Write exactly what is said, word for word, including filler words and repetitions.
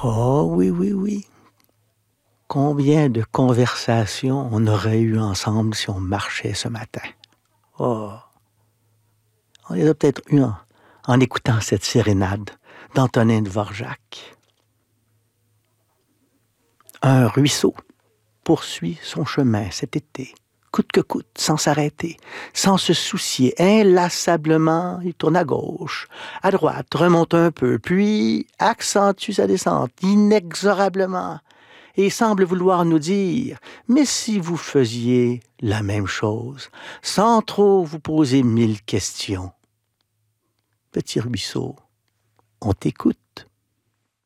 Oh oui, oui, oui. Combien de conversations on aurait eu ensemble si on marchait ce matin? Oh, on les a peut-être eues en, en écoutant cette sérénade d'Antonin Dvorak. Un ruisseau poursuit son chemin cet été, coûte que coûte, sans s'arrêter, sans se soucier, inlassablement, il tourne à gauche, à droite, remonte un peu, puis accentue sa descente inexorablement et semble vouloir nous dire « Mais si vous faisiez la même chose, sans trop vous poser mille questions. » Petit ruisseau, on t'écoute.